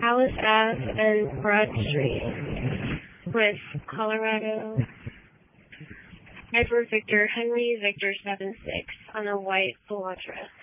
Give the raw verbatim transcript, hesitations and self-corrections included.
Alice Ave and Broad Street with Colorado Piper Victor Henry Victor seven six on a white Elantra.